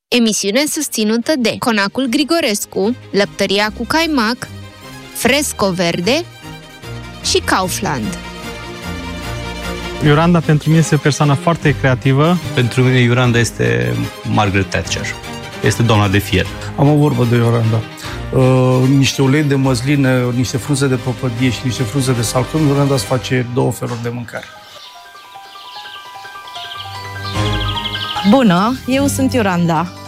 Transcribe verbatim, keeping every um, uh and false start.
Emisiune susținută de Conacul Grigorescu, Lăptăria cu Caimac, Fresco Verde și Kaufland. Iolanda pentru mine este o persoană foarte creativă. Pentru mine Iolanda este Margaret Thatcher. Este doamna de fier. Am o vorbă de Iolanda. Uh, niște ulei de măsline, niște frunze de păpădie și niște frunze de salcâm, Iolanda îți face două feluri de mâncare. Bună, eu sunt Iolanda.